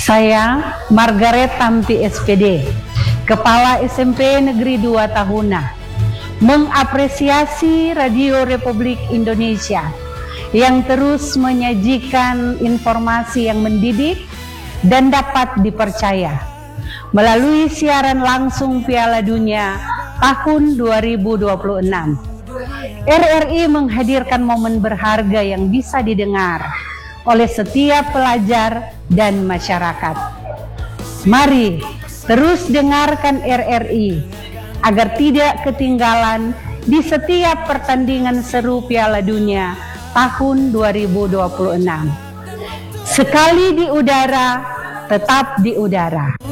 Saya Margaret Tampi SPD, Kepala SMP Negeri 2 Tahuna, mengapresiasi Radio Republik Indonesia yang terus menyajikan informasi yang mendidik dan dapat dipercaya melalui siaran langsung Piala Dunia tahun 2026. RRI menghadirkan momen berharga yang bisa didengar oleh setiap pelajar dan masyarakat. Mari terus dengarkan RRI agar tidak ketinggalan di setiap pertandingan seru Piala Dunia tahun 2026. Sekali di udara, tetap di udara.